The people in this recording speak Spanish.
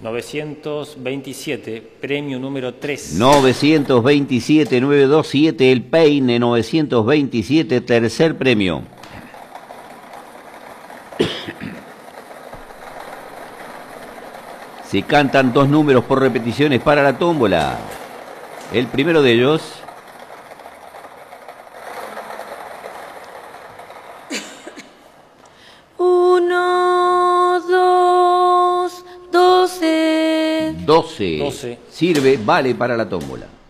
927, premio número 3. 927, 927, el peine 927, tercer premio. Se cantan 2 números por repeticiones para la tómbola. El primero de ellos... 1, 2, 12. 12. Sirve, vale para la tómbola.